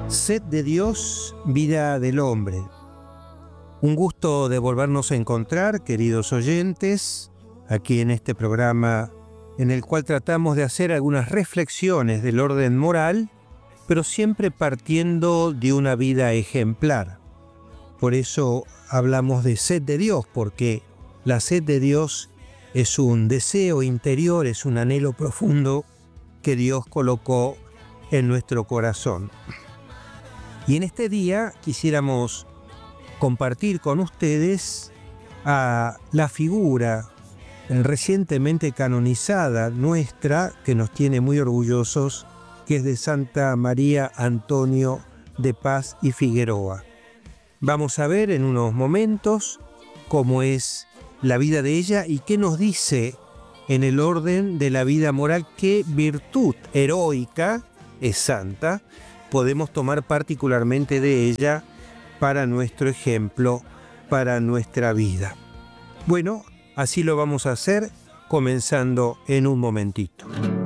Sed de Dios, vida del hombre. Un gusto de volvernos a encontrar, queridos oyentes, aquí en este programa en el cual tratamos de hacer algunas reflexiones del orden moral, pero siempre partiendo de una vida ejemplar. Por eso hablamos de sed de Dios, porque la sed de Dios es un deseo interior, es un anhelo profundo que Dios colocó en nuestro corazón. Y en este día quisiéramos compartir con ustedes a la figura recientemente canonizada nuestra, que nos tiene muy orgullosos, que es de Santa María Antonio de Paz y Figueroa. Vamos a ver en unos momentos cómo es la vida de ella y qué nos dice en el orden de la vida moral, qué virtud heroica es santa podemos tomar particularmente de ella para nuestro ejemplo, para nuestra vida. Bueno, así lo vamos a hacer comenzando en un momentito.